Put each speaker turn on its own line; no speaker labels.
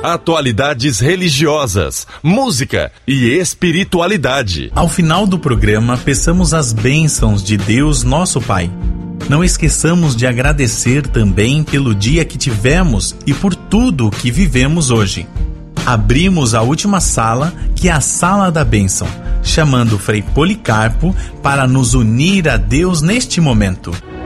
atualidades religiosas, música e espiritualidade.
Ao final do programa, peçamos as bênçãos de Deus, nosso Pai. Não esqueçamos de agradecer também pelo dia que tivemos e por tudo que vivemos hoje. Abrimos a última sala, que é a Sala da Bênção, chamando o Frei Policarpo para nos unir a Deus neste momento.